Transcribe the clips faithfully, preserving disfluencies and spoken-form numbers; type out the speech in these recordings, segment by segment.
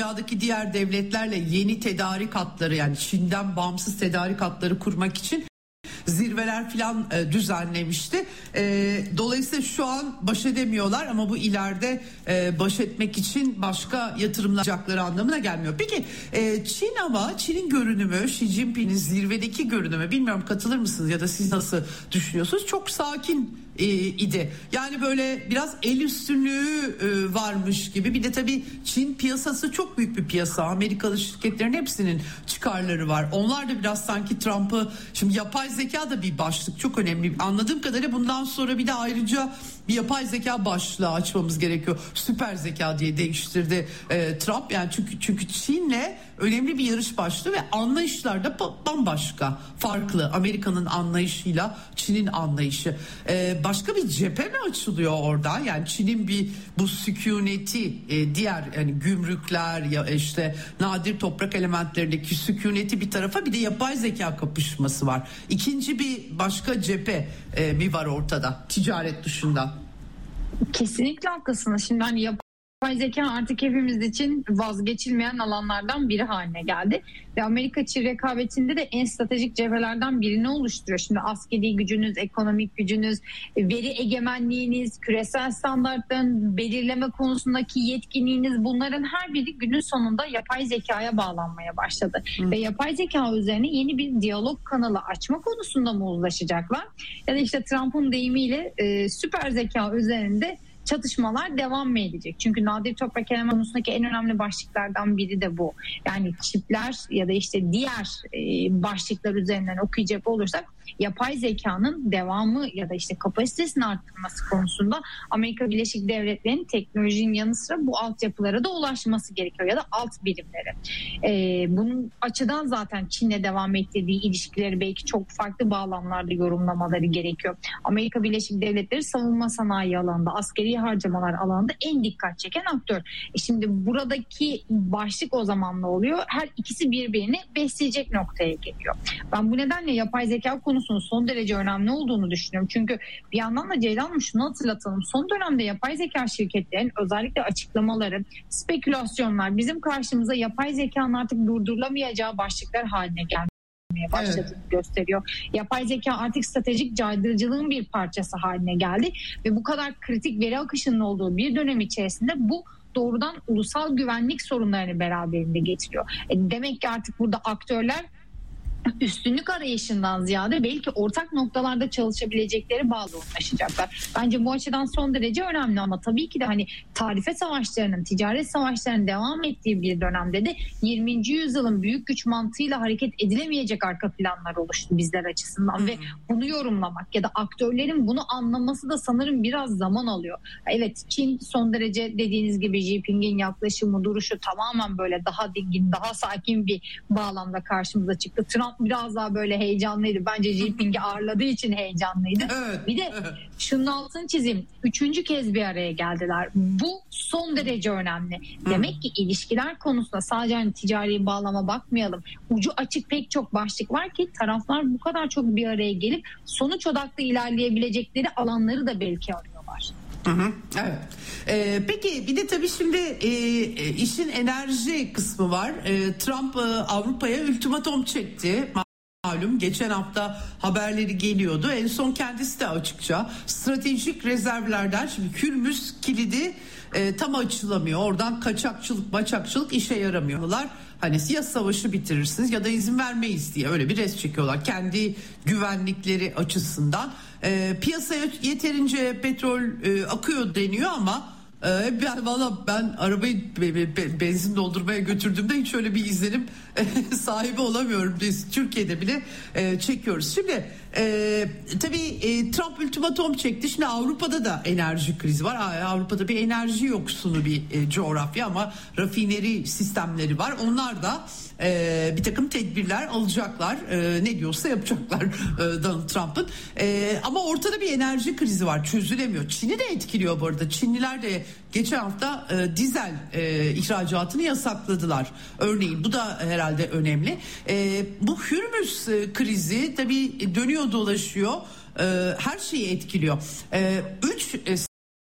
dünyadaki diğer devletlerle yeni tedarik hatları, yani Çin'den bağımsız tedarik hatları kurmak için zirveler filan e, düzenlemişti. E, dolayısıyla şu an baş edemiyorlar ama bu ileride e, baş etmek için başka yatırımlar yapacakları anlamına gelmiyor. Peki e, Çin, ama Çin'in görünümü, Xi Jinping'in zirvedeki görünümü, bilmiyorum katılır mısınız ya da siz nasıl düşünüyorsunuz? Çok sakin e, idi. Yani böyle biraz el üstünlüğü e, varmış gibi. Bir de tabii Çin piyasası çok büyük bir piyasa. Amerikalı şirketlerin hepsinin çıkarları var. Onlar da biraz sanki Trump'ı, şimdi yapay zeka da bir başlık, çok önemli. Anladığım kadarıyla bundan sonra bir de ayrıca bir yapay zeka başlığı açmamız gerekiyor. Süper zeka diye değiştirdi e, Trump. Yani çünkü çünkü Çin'le önemli bir yarış başlığı ve anlayışlar da bambaşka, farklı. Amerika'nın anlayışıyla Çin'in anlayışı. E, başka bir cephe mi açılıyor orada? Yani Çin'in bir bu sükuneti, e, diğer yani gümrükler ya işte nadir toprak elementlerindeki sükuneti bir tarafa, bir de yapay zeka kapışması var. İkinci bir başka cephe e, mi var ortada ticaret dışında? Kesinlikle haklısınız. Şimdi hani yapay zeka artık hepimiz için vazgeçilmeyen alanlardan biri haline geldi. Ve Amerika-Çin rekabetinde de en stratejik cephelerden birini oluşturuyor. Şimdi askeri gücünüz, ekonomik gücünüz, veri egemenliğiniz, küresel standartların belirleme konusundaki yetkinliğiniz, bunların her biri günün sonunda yapay zekaya bağlanmaya başladı. Hı. Ve yapay zeka üzerine yeni bir diyalog kanalı açma konusunda mı uzlaşacaklar? Ya da işte Trump'ın deyimiyle e, süper zeka üzerinde çatışmalar devam mı edecek? Çünkü nadir toprak eleman konusundaki en önemli başlıklardan biri de bu. Yani çipler ya da işte diğer e, başlıklar üzerinden okuyacak olursak yapay zekanın devamı ya da işte kapasitesini arttırması konusunda Amerika Birleşik Devletleri'nin teknolojinin yanı sıra bu altyapılara da ulaşması gerekiyor ya da alt birimlere. Ee, bunun açıdan zaten Çin'le devam ettirdiği ilişkileri belki çok farklı bağlamlarda yorumlamaları gerekiyor. Amerika Birleşik Devletleri savunma sanayi alanında, askeri harcamalar alanında en dikkat çeken aktör. E şimdi buradaki başlık o zaman ne oluyor? Her ikisi birbirini besleyecek noktaya geliyor. Ben bu nedenle yapay zeka konusunun son derece önemli olduğunu düşünüyorum. Çünkü bir yandan da Ceylan Hanım şunu hatırlatalım. Son dönemde yapay zeka şirketlerinin özellikle açıklamaları, spekülasyonlar bizim karşımıza yapay zekanın artık durdurulamayacağı başlıklar haline gelmeye başladığını evet. gösteriyor. Yapay zeka artık stratejik caydırıcılığın bir parçası haline geldi ve bu kadar kritik veri akışının olduğu bir dönem içerisinde bu doğrudan ulusal güvenlik sorunlarını beraberinde getiriyor. E demek ki artık burada aktörler üstünlük arayışından ziyade belki ortak noktalarda çalışabilecekleri bağlı anlaşacaklar. Bence bu açıdan son derece önemli ama tabii ki de hani tarife savaşlarının, ticaret savaşlarının devam ettiği bir dönemde de yirminci yüzyılın büyük güç mantığıyla hareket edilemeyecek arka planlar oluştu bizler açısından hmm. ve bunu yorumlamak ya da aktörlerin bunu anlaması da sanırım biraz zaman alıyor. Evet, Çin son derece dediğiniz gibi Xi Jinping'in yaklaşımı, duruşu tamamen böyle daha dingin, daha sakin bir bağlamda karşımıza çıktı. Trump biraz daha böyle heyecanlıydı. Bence Xi Jinping'i ağırladığı için heyecanlıydı. Evet. Bir de şunun altını çizeyim. Üçüncü kez bir araya geldiler. Bu son derece önemli. Demek ki ilişkiler konusunda sadece hani ticari bağlama bakmayalım. Ucu açık pek çok başlık var ki taraflar bu kadar çok bir araya gelip sonuç odaklı ilerleyebilecekleri alanları da belki arıyorlar. Hı hı, evet. Ee, peki bir de tabii şimdi e, e, işin enerji kısmı var. E, Trump e, Avrupa'ya ultimatom çekti. Malum geçen hafta haberleri geliyordu. En son kendisi de açıkça stratejik rezervlerden, şimdi Hürmüz kilidi e, tam açılamıyor. Oradan kaçakçılık, maçakçılık işe yaramıyorlar. Hani ya savaşı bitirirsiniz ya da izin vermeyiz diye öyle bir res çekiyorlar. Kendi güvenlikleri açısından. E, piyasaya yeterince petrol e, akıyor deniyor ama e, ben valla ben arabayı be, be, benzin doldurmaya götürdüğümde hiç öyle bir izlenim e, sahibi olamıyorum. Biz Türkiye'de bile e, çekiyoruz. Şimdi e, tabii e, Trump ultimatom çekti. Şimdi Avrupa'da da enerji krizi var. Avrupa'da bir enerji yoksunu bir e, coğrafya ama rafineri sistemleri var. Onlar da e, bir takım tedbirler alacaklar. E, ne diyorsa yapacaklar e, Donald Trump'ın. E, ama ortada bir enerji krizi var. Çözülemiyor. Çin'i de etkiliyor bu arada. Çinliler de geçen hafta e, dizel e, ihracatını yasakladılar. Örneğin bu da herhalde önemli. E, bu Hürmüz e, krizi tabii dönüyor dolaşıyor. E, her şeyi etkiliyor. E, üç e,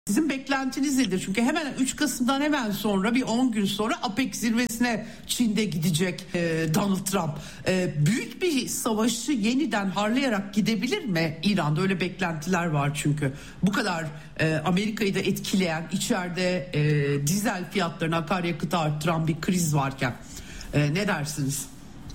Sizin beklentiniz nedir? Çünkü hemen üç Kasım'dan hemen sonra bir on gün sonra APEC zirvesine Çin'de gidecek e, Donald Trump. E, büyük bir savaşı yeniden harlayarak gidebilir mi İran'da? Öyle beklentiler var çünkü. Bu kadar e, Amerika'yı da etkileyen, içeride e, dizel fiyatlarını, akaryakıtı arttıran bir kriz varken e, ne dersiniz?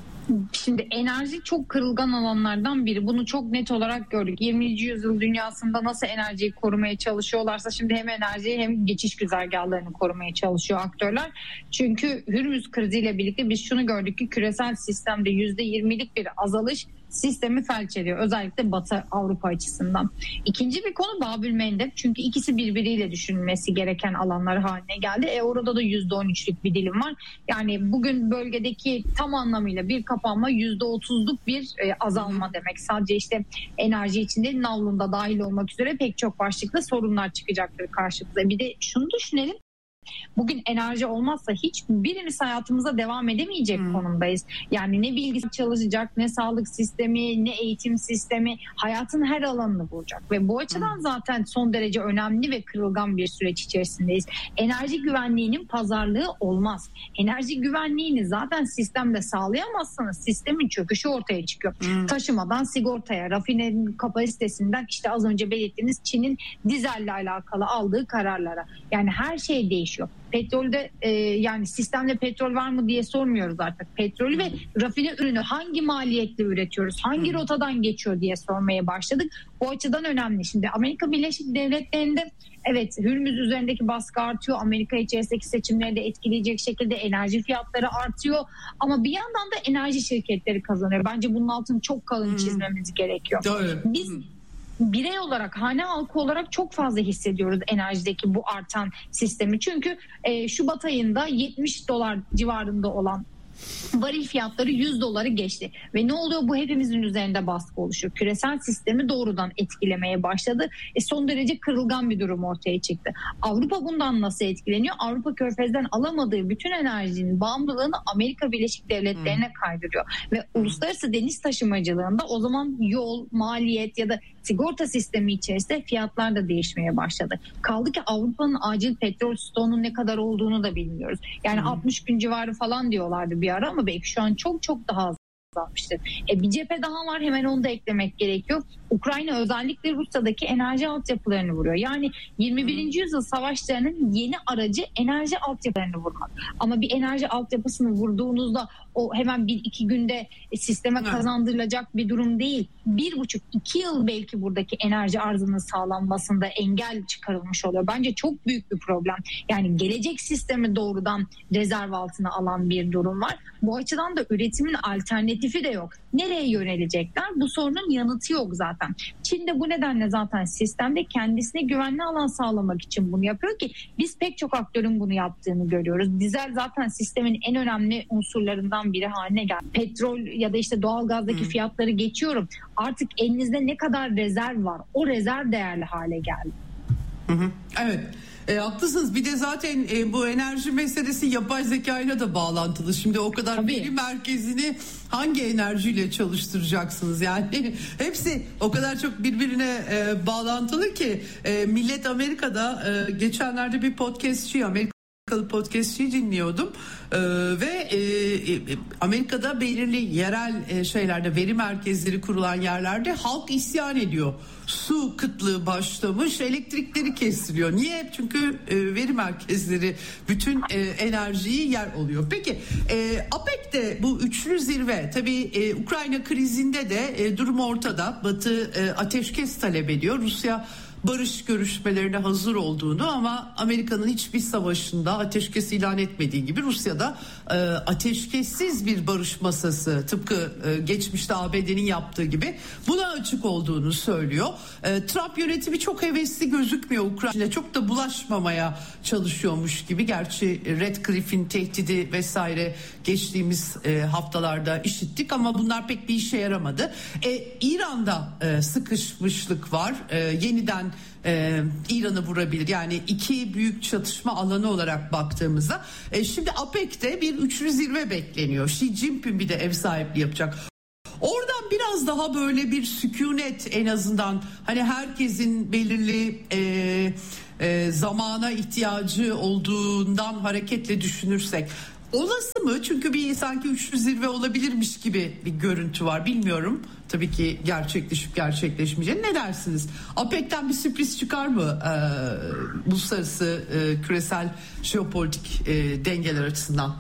Şimdi enerji çok kırılgan alanlardan biri. Bunu çok net olarak gördük. yirminci yüzyıl dünyasında nasıl enerjiyi korumaya çalışıyorlarsa şimdi hem enerjiyi hem geçiş güzergahlarını korumaya çalışıyor aktörler. Çünkü Hürmüz kriziyle birlikte biz şunu gördük ki küresel sistemde yüzde yirmilik bir azalış sistemi felç ediyor. Özellikle Batı Avrupa açısından. İkinci bir konu Babülmendeb. Çünkü ikisi birbiriyle düşünülmesi gereken alanlar haline geldi. E orada da yüzde on üçlük bir dilim var. Yani bugün bölgedeki tam anlamıyla bir kapanma yüzde otuzluk bir e, azalma demek. Sadece işte enerji içinde navlunda dahil olmak üzere pek çok başlıkta sorunlar çıkacaktır karşımıza. Bir de şunu düşünelim. Bugün enerji olmazsa hiçbirimiz hayatımıza devam edemeyecek hmm. konumdayız. Yani ne bilgisayar çalışacak, ne sağlık sistemi, ne eğitim sistemi hayatın her alanını vuracak. Ve bu açıdan hmm. zaten son derece önemli ve kırılgan bir süreç içerisindeyiz. Enerji güvenliğinin pazarlığı olmaz. Enerji güvenliğini zaten sistemde sağlayamazsanız sistemin çöküşü ortaya çıkıyor. Hmm. Taşımadan sigortaya, rafinerin kapasitesinden işte az önce belirttiğiniz Çin'in dizelle alakalı aldığı kararlara. Yani her şey değişiyor. Petrolde e, yani sistemde petrol var mı diye sormuyoruz artık. Petrolü ve rafine ürünü hangi maliyetle üretiyoruz? Hangi rotadan geçiyor diye sormaya başladık. Bu açıdan önemli. Şimdi Amerika Birleşik Devletleri'nde evet Hürmüz üzerindeki baskı artıyor. Amerika içerisindeki seçimleri de etkileyecek şekilde enerji fiyatları artıyor. Ama bir yandan da enerji şirketleri kazanıyor. Bence bunun altını çok kalın çizmemiz gerekiyor. Doğru. Biz birey olarak, hane halkı olarak çok fazla hissediyoruz enerjideki bu artan sistemi. Çünkü e, Şubat ayında yetmiş dolar civarında olan varil fiyatları yüz doları geçti. Ve ne oluyor? Bu hepimizin üzerinde baskı oluşuyor. Küresel sistemi doğrudan etkilemeye başladı. E son derece kırılgan bir durum ortaya çıktı. Avrupa bundan nasıl etkileniyor? Avrupa Körfez'den alamadığı bütün enerjinin bağımlılığını Amerika Birleşik Devletleri'ne kaydırıyor. Ve uluslararası deniz taşımacılığında o zaman yol, maliyet ya da sigorta sistemi içerisinde fiyatlar da değişmeye başladı. Kaldı ki Avrupa'nın acil petrol stoğunun ne kadar olduğunu da bilmiyoruz. Yani hmm. altmış gün civarı falan diyorlardı bir ara ama belki şu an çok çok daha azalmıştır. E, bir cephe daha var, hemen onu da eklemek gerekiyor. Ukrayna özellikle Rusya'daki enerji altyapılarını vuruyor. Yani yirmi birinci yüzyıl savaşlarının yeni aracı enerji altyapılarını vurmak. Ama bir enerji altyapısını vurduğunuzda o hemen bir iki günde sisteme kazandırılacak bir durum değil. Bir buçuk iki yıl belki buradaki enerji arzının sağlanmasında engel çıkarılmış oluyor. Bence çok büyük bir problem. Yani gelecek sistemi doğrudan rezerv altına alan bir durum var. Bu açıdan da üretimin alternatifi de yok. Nereye yönelecekler? Bu sorunun yanıtı yok zaten. Çin de bu nedenle zaten sistemde kendisine güvenli alan sağlamak için bunu yapıyor ki biz pek çok aktörün bunu yaptığını görüyoruz. Dizel zaten sistemin en önemli unsurlarından biri haline geldi. Petrol ya da işte doğalgazdaki hmm. fiyatları geçiyorum. Artık elinizde ne kadar rezerv var? O rezerv değerli hale geldi. Hı hı. Evet. E, haklısınız. Bir de zaten e, bu enerji meselesi yapay zekayla da bağlantılı. Şimdi o kadar Tabii. veri merkezini hangi enerjiyle çalıştıracaksınız? Yani hepsi o kadar çok birbirine e, bağlantılı ki e, millet Amerika'da e, geçenlerde bir podcastçi Amerikalı podcastçi dinliyordum. Ee, ve e, e, Amerika'da belirli yerel e, şeylerde veri merkezleri kurulan yerlerde halk isyan ediyor. Su kıtlığı başlamış, elektrikleri kesiliyor. Niye? Çünkü e, veri merkezleri bütün e, enerjiyi yer oluyor. Peki e, APEC'te bu üçlü zirve tabii e, Ukrayna krizinde de e, durum ortada. Batı e, ateşkes talep ediyor. Rusya barış görüşmelerine hazır olduğunu ama Amerika'nın hiçbir savaşında ateşkes ilan etmediği gibi Rusya'da e, ateşkessiz bir barış masası tıpkı e, geçmişte A B D'nin yaptığı gibi buna açık olduğunu söylüyor. E, Trump yönetimi çok hevesli gözükmüyor Ukrayna'ya, çok da bulaşmamaya çalışıyormuş gibi. Gerçi Radcliffe'in tehdidi vesaire geçtiğimiz e, haftalarda işittik ama bunlar pek bir işe yaramadı. E, İran'da e, sıkışmışlık var. E, yeniden Ee, İran'ı vurabilir. Yani iki büyük çatışma alanı olarak baktığımızda. E, şimdi APEC'te bir üçlü zirve bekleniyor. Xi Jinping bir de ev sahipliği yapacak. Oradan biraz biraz daha böyle bir sükunet, en azından hani herkesin belirli e, e, zamana ihtiyacı olduğundan hareketle düşünürsek olası mı? Çünkü bir sanki üçlü zirve olabilirmiş gibi bir görüntü var. Bilmiyorum tabii ki gerçekleşip gerçekleşmeyeceğini. Ne dersiniz? APEC'ten bir sürpriz çıkar mı ee, uluslararası e, küresel jeopolitik e, dengeler açısından?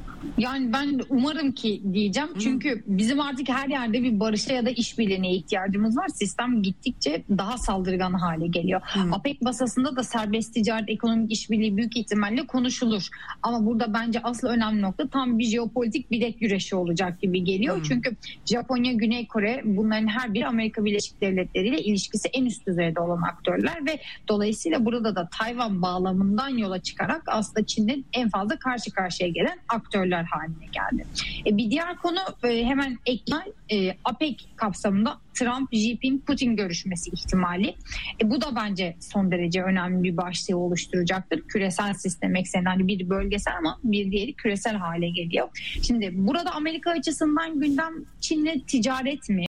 Yani ben umarım ki diyeceğim. Çünkü bizim artık her yerde bir barışa ya da işbirliğine ihtiyacımız var. Sistem gittikçe daha saldırgan hale geliyor. Hmm. APEC masasında da serbest ticaret, ekonomik işbirliği büyük ihtimalle konuşulur. Ama burada bence asıl önemli nokta tam bir jeopolitik bilek güreşi olacak gibi geliyor. Hmm. Çünkü Japonya, Güney Kore, bunların her biri Amerika Birleşik Devletleri ile ilişkisi en üst düzeyde olan aktörler ve dolayısıyla burada da Tayvan bağlamından yola çıkarak aslında Çin'in en fazla karşı karşıya gelen aktörler haline geldi. E, bir diğer konu e, hemen ekler e, APEC kapsamında Trump, Jinping, Putin görüşmesi ihtimali. E, bu da bence son derece önemli bir başlığı oluşturacaktır. Küresel sistem ekseninden bir bölgesel ama bir diğeri küresel hale geliyor. Şimdi burada Amerika açısından gündem Çin'le ticaret mi?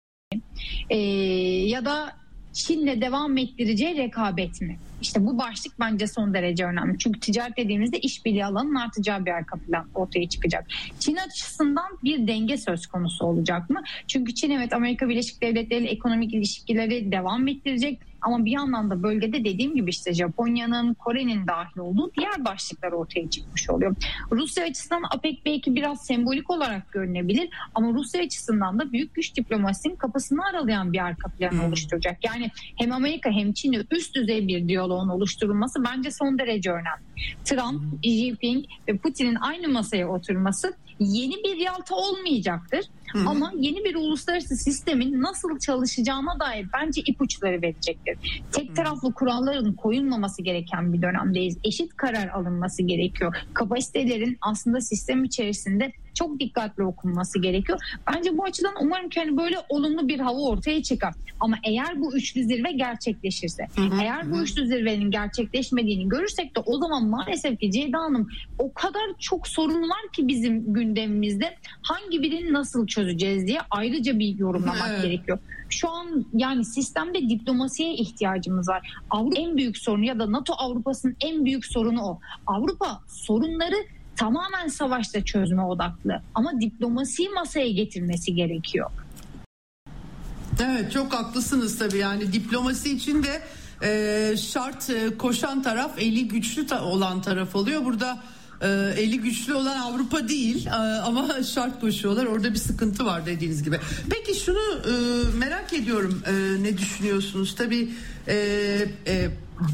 E, ya da Çin'le devam ettireceği rekabet mi? İşte bu başlık bence son derece önemli. Çünkü ticaret dediğimizde işbirliği alanının artacağı bir arka plan ortaya çıkacak. Çin açısından bir denge söz konusu olacak mı? Çünkü Çin evet Amerika Birleşik Devletleri ile ekonomik ilişkileri devam ettirecek. Ama bir yandan da bölgede dediğim gibi işte Japonya'nın, Kore'nin dahil olduğu diğer başlıklar ortaya çıkmış oluyor. Rusya açısından APEC belki biraz sembolik olarak görünebilir ama Rusya açısından da büyük güç diplomasinin kapısını aralayan bir arka plan hmm. oluşturacak. Yani hem Amerika hem Çin'le üst düzey bir diyaloğun oluşturulması bence son derece önemli. Trump, hmm. Jinping ve Putin'in aynı masaya oturması yeni bir Yalta olmayacaktır. Hı-hı. Ama yeni bir uluslararası sistemin nasıl çalışacağına dair bence ipuçları verecektir. Tek taraflı kuralların koyulmaması gereken bir dönemdeyiz. Eşit karar alınması gerekiyor. Kapasitelerin aslında sistem içerisinde çok dikkatli okunması gerekiyor. Bence bu açıdan umarım ki hani böyle olumlu bir hava ortaya çıkar. Ama eğer bu üçlü zirve gerçekleşirse, Hı-hı. eğer bu üçlü zirvenin gerçekleşmediğini görürsek de o zaman maalesef ki Ceyda Hanım o kadar çok sorun var ki bizim gündemimizde hangi birini nasıl çözeceğiz diye ayrıca bir yorumlamak evet. gerekiyor. Şu an yani sistemde diplomasiye ihtiyacımız var. Avrupa en büyük sorunu ya da NATO Avrupa'sının en büyük sorunu o. Avrupa sorunları tamamen savaşta çözme odaklı ama diplomasiyi masaya getirmesi gerekiyor. Evet, çok haklısınız tabii. Yani diplomasi için de e, şart e, koşan taraf eli güçlü ta- olan taraf oluyor. Burada e, eli güçlü olan Avrupa değil e, ama şart koşuyorlar. Orada bir sıkıntı var dediğiniz gibi. Peki şunu e, merak ediyorum, e, ne düşünüyorsunuz? Tabii e, e,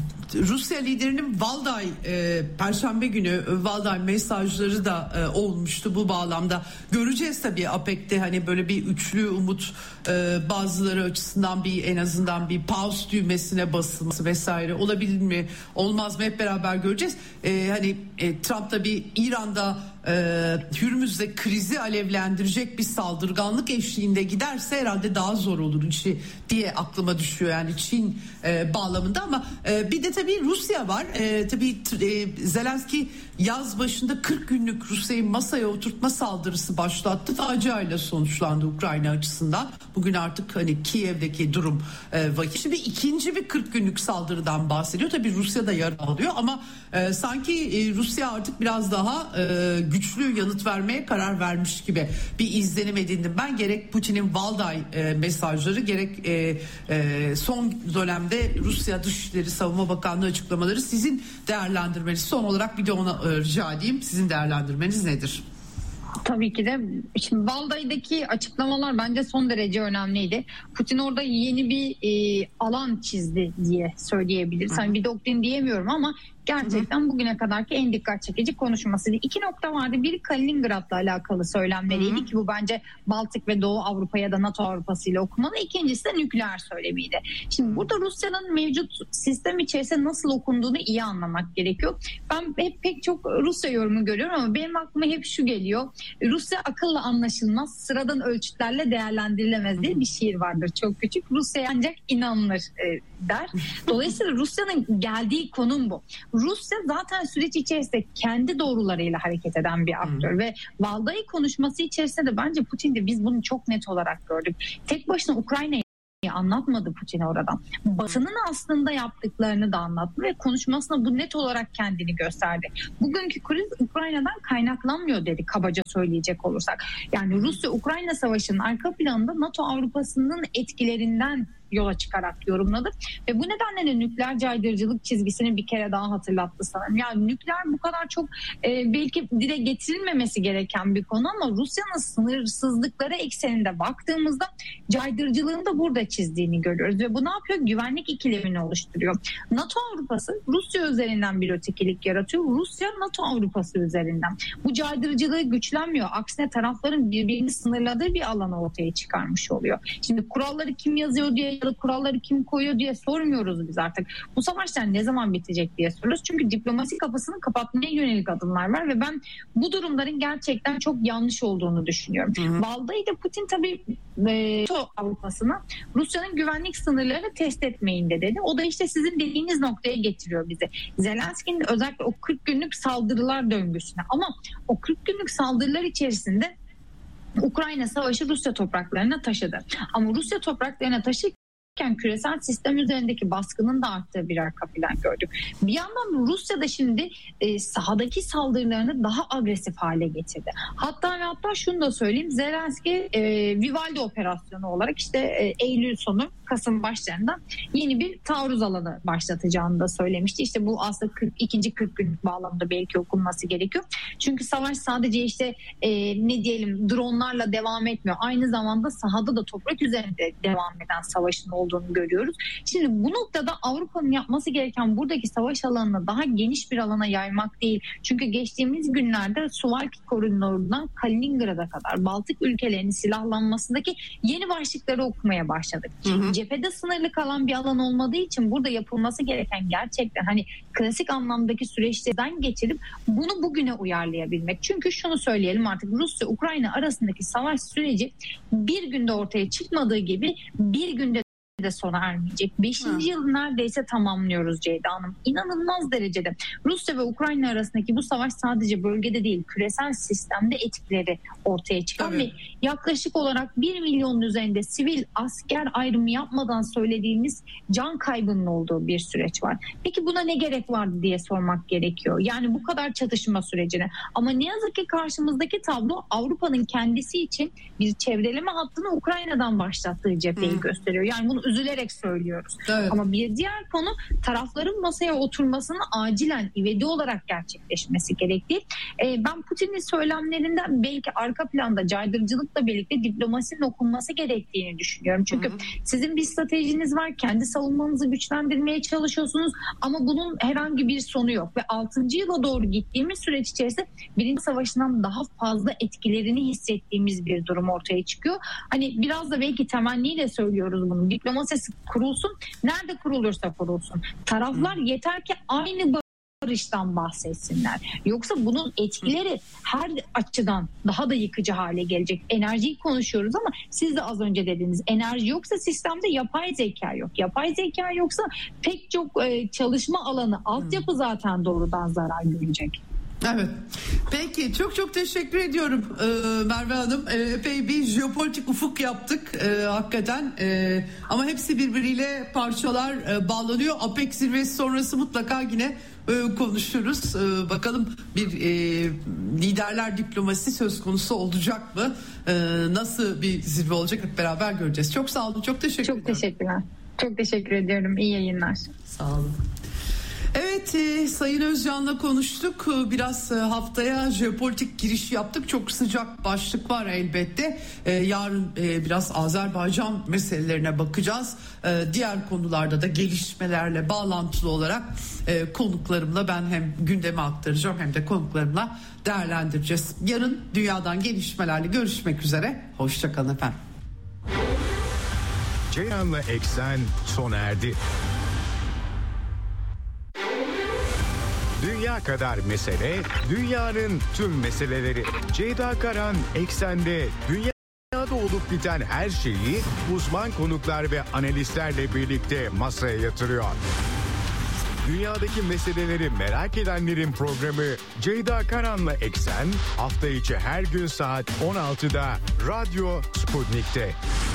Rusya liderinin Valday e, Perşembe günü Valday mesajları da e, olmuştu bu bağlamda. Göreceğiz tabii APEC'te hani böyle bir üçlü umut e, bazıları açısından bir en azından bir pause düğmesine basılması vesaire olabilir mi olmaz mı hep beraber göreceğiz. E, hani e, Trump da bir İran'da e, Hürmüz'de krizi alevlendirecek bir saldırganlık eşliğinde giderse herhalde daha zor olur işi diye aklıma düşüyor yani Çin e, bağlamında ama e, bir de tabii Rusya var. E, tabii e, Zelenski yaz başında kırk günlük Rusya'yı masaya oturtma saldırısı başlattı. Faciayla sonuçlandı Ukrayna açısından. Bugün artık hani Kiev'deki durum e, vakit. Şimdi ikinci bir kırk günlük saldırıdan bahsediyor. Tabii Rusya da yara alıyor ama e, sanki e, Rusya artık biraz daha e, güçlü yanıt vermeye karar vermiş gibi bir izlenim edindim. Ben gerek Putin'in Valday e, mesajları gerek e, e, son dönemde Rusya Dışişleri Savunma Bakanlığı açıklamaları sizin değerlendirmeniz. Son olarak bir de ona e, rica edeyim. Sizin değerlendirmeniz nedir? Tabii ki de. Şimdi Valday'daki açıklamalar bence son derece önemliydi. Putin orada yeni bir e, alan çizdi diye söyleyebiliriz. Hani bir doktrin diyemiyorum ama gerçekten hı hı. bugüne kadarki en dikkat çekici konuşmasıydı. İki nokta vardı. Biri Kaliningrad'la alakalı söylemleriydi hı hı. ki bu bence Baltık ve Doğu Avrupa ya da NATO Avrupası ile okumalı. İkincisi de nükleer söylemiydi. Şimdi burada Rusya'nın mevcut sistem içerisinde nasıl okunduğunu iyi anlamak gerekiyor. Ben hep pek çok Rusya yorumu görüyorum ama benim aklıma hep şu geliyor. Rusya akılla anlaşılmaz, sıradan ölçütlerle değerlendirilemez diye bir şiir vardır. Çok küçük. Rusya'ya ancak inanılır e, der. Dolayısıyla Rusya'nın geldiği konum bu. Rusya zaten süreç içerisinde kendi doğrularıyla hareket eden bir aktör hmm. ve Valdai konuşması içerisinde de bence Putin'de biz bunu çok net olarak gördük. Tek başına Ukrayna'yı anlatmadı Putin oradan. Basının aslında yaptıklarını da anlattı ve konuşmasına bu net olarak kendini gösterdi. Bugünkü kriz Ukrayna'dan kaynaklanmıyor dedi kabaca söyleyecek olursak. Yani Rusya-Ukrayna savaşının arka planında NATO Avrupa'sının etkilerinden yola çıkarak yorumladı. Ve bu nedenle de nükleer caydırıcılık çizgisini bir kere daha hatırlattı sanırım. Yani nükleer bu kadar çok e, belki dile getirilmemesi gereken bir konu ama Rusya'nın sınırsızlıkları ekseninde baktığımızda caydırıcılığını da burada çizdiğini görüyoruz. Ve bu ne yapıyor? Güvenlik ikilemini oluşturuyor. NATO Avrupası Rusya üzerinden bir ötekilik yaratıyor. Rusya NATO Avrupası üzerinden. Bu caydırıcılığı güçlenmiyor. Aksine tarafların birbirini sınırladığı bir alanı ortaya çıkarmış oluyor. Şimdi kuralları kim yazıyor diye ya da kuralları kim koyuyor diye sormuyoruz biz artık. Bu savaşlar ne zaman bitecek diye soruyoruz. Çünkü diplomasi kapısını kapatmaya yönelik adımlar var ve ben bu durumların gerçekten çok yanlış olduğunu düşünüyorum. Valdai de Putin tabii e, Avrupa'sına Rusya'nın güvenlik sınırlarını test etmeyin de dedi. O da işte sizin dediğiniz noktaya getiriyor bizi. Zelenski'nin özellikle o kırk günlük saldırılar döngüsüne ama o kırk günlük saldırılar içerisinde Ukrayna savaşı Rusya topraklarına taşıdı. Ama Rusya topraklarına taşırken küresel sistem üzerindeki baskının da arttığı bir arka plan gördük. Bir yandan Rusya da şimdi e, sahadaki saldırılarını daha agresif hale getirdi. Hatta ve hatta şunu da söyleyeyim. Zelenski e, Vivaldi operasyonu olarak işte e, Eylül sonu Kasım başlarında yeni bir taarruz alanı başlatacağını da söylemişti. İşte bu aslında kırk, ikinci kırk günlük bağlamda belki okunması gerekiyor. Çünkü savaş sadece işte e, ne diyelim dronlarla devam etmiyor. Aynı zamanda sahada da toprak üzerinde devam eden savaşın olduğunu görüyoruz. Şimdi bu noktada Avrupa'nın yapması gereken buradaki savaş alanını daha geniş bir alana yaymak değil. Çünkü geçtiğimiz günlerde Suwalki koridorundan Kaliningrad'a kadar Baltık ülkelerinin silahlanmasındaki yeni başlıkları okumaya başladık. Hı hı. Cephede sınırlı kalan bir alan olmadığı için burada yapılması gereken gerçekten hani klasik anlamdaki süreçlerden geçirip bunu bugüne uyarlayabilmek. Çünkü şunu söyleyelim artık Rusya-Ukrayna arasındaki savaş süreci bir günde ortaya çıkmadığı gibi bir günde de sona ermeyecek. Beşinci yıl neredeyse tamamlıyoruz Ceyda Hanım. İnanılmaz derecede Rusya ve Ukrayna arasındaki bu savaş sadece bölgede değil küresel sistemde etkileri ortaya çıkan ve yaklaşık olarak bir milyonun üzerinde sivil asker ayrımı yapmadan söylediğimiz can kaybının olduğu bir süreç var. Peki buna ne gerek vardı diye sormak gerekiyor. Yani bu kadar çatışma sürecine. Ama ne yazık ki karşımızdaki tablo Avrupa'nın kendisi için bir çevreleme hattını Ukrayna'dan başlattığı cepheyi hmm. gösteriyor. Yani bunu üzülerek söylüyoruz. Evet. Ama bir diğer konu tarafların masaya oturmasının acilen ivedi olarak gerçekleşmesi gerektiği. Ee, ben Putin'in söylemlerinden belki arka planda caydırıcılıkla birlikte diplomasinin okunması gerektiğini düşünüyorum. Çünkü Hı-hı. sizin bir stratejiniz var. Kendi savunmanızı güçlendirmeye çalışıyorsunuz ama bunun herhangi bir sonu yok. Ve altıncı yıla doğru gittiğimiz süreç içerisinde Birinci Savaşı'ndan daha fazla etkilerini hissettiğimiz bir durum ortaya çıkıyor. Hani biraz da belki temenniyle söylüyoruz bunu. Diplomasi kurulsun. Nerede kurulursa kurulsun. Taraflar yeter ki aynı barıştan bahsetsinler. Yoksa bunun etkileri her açıdan daha da yıkıcı hale gelecek. Enerjiyi konuşuyoruz ama siz de az önce dediniz. Enerji yoksa sistemde yapay zeka yok. Yapay zeka yoksa pek çok e, çalışma alanı, altyapı zaten doğrudan zarar görecek. Evet. Peki çok çok teşekkür ediyorum ee, Merve Hanım. Ee, epey bir jeopolitik ufuk yaptık ee, hakikaten. Ee, ama hepsi birbiriyle parçalar e, bağlanıyor. APEC zirvesi sonrası mutlaka yine e, konuşuruz. Ee, bakalım bir e, liderler diplomasi söz konusu olacak mı? Ee, nasıl bir zirve olacak hep beraber göreceğiz. Çok sağ olun. Çok teşekkür ederim. Çok teşekkürler. Çok teşekkür ediyorum. İyi yayınlar. Sağ olun. Evet e, Sayın Özcan'la konuştuk. Biraz e, haftaya jeopolitik giriş yaptık. Çok sıcak başlık var elbette. E, yarın e, biraz Azerbaycan meselelerine bakacağız. E, diğer konularda da gelişmelerle bağlantılı olarak e, konuklarımla ben hem gündeme aktaracağım hem de konuklarımla değerlendireceğiz. Yarın dünyadan gelişmelerle görüşmek üzere. Hoşçakalın efendim. Ceyhan'la Eksen sona erdi. Dünya kadar mesele, dünyanın tüm meseleleri. Ceyda Karan Eksen'de dünyada olup biten her şeyi uzman konuklar ve analistlerle birlikte masaya yatırıyor. Dünyadaki meseleleri merak edenlerin programı Ceyda Karan'la Eksen hafta içi her gün saat on altıda Radyo Sputnik'te.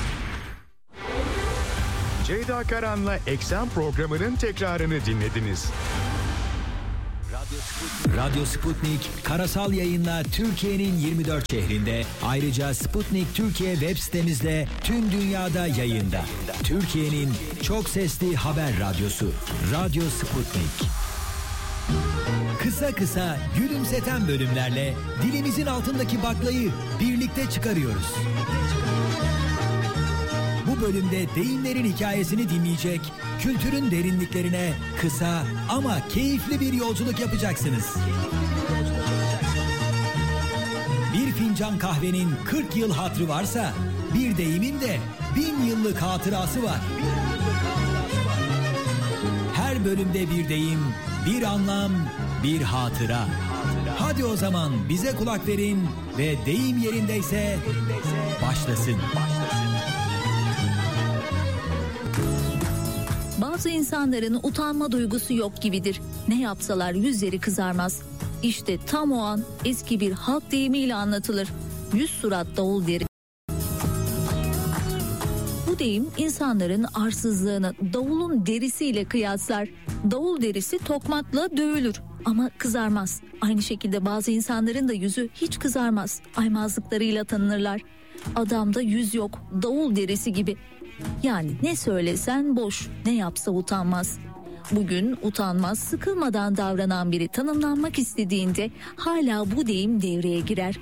Ceyda Karan'la Eksen programının tekrarını dinlediniz. Radyo Sputnik. Radyo Sputnik karasal yayınla Türkiye'nin yirmi dört şehrinde, ayrıca Sputnik Türkiye web sitemizde tüm dünyada yayında. Türkiye'nin çok sesli haber radyosu Radyo Sputnik. Kısa kısa gülümseten bölümlerle dilimizin altındaki baklayı birlikte çıkarıyoruz. Bu bölümde deyimlerin hikayesini dinleyecek, kültürün derinliklerine kısa ama keyifli bir yolculuk yapacaksınız. Bir fincan kahvenin kırk yıl hatırı varsa, bir deyimin de bin yıllık hatırası var. Her bölümde bir deyim, bir anlam, bir hatıra. Hadi o zaman bize kulak verin ve deyim yerindeyse başlasın. Bazı insanların utanma duygusu yok gibidir. Ne yapsalar yüzleri kızarmaz. İşte tam o an eski bir halk deyimiyle anlatılır. Yüz surat davul deri. Bu deyim insanların arsızlığını davulun derisiyle kıyaslar. Davul derisi tokmakla dövülür ama kızarmaz. Aynı şekilde bazı insanların da yüzü hiç kızarmaz. Aymazlıklarıyla tanınırlar. Adamda yüz yok, davul derisi gibi. Yani ne söylesen boş, ne yapsa utanmaz. Bugün utanmaz, sıkılmadan davranan biri tanımlanmak istediğinde hala bu deyim devreye girer.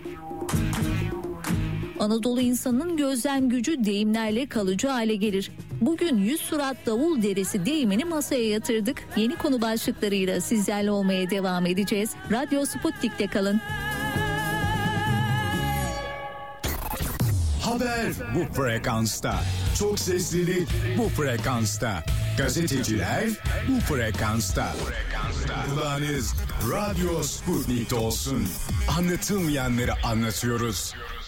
Anadolu insanının gözlem gücü deyimlerle kalıcı hale gelir. Bugün yüz surat davul derisi deyimini masaya yatırdık. Yeni konu başlıklarıyla sizlerle olmaya devam edeceğiz. Radyo Sputnik'te kalın. Haber bu frekansta. Çok seslilik bu frekansta. Gazeteciler bu frekansta. Kulağınız Radyo Sputnik'te olsun. Anlatılmayanları anlatıyoruz.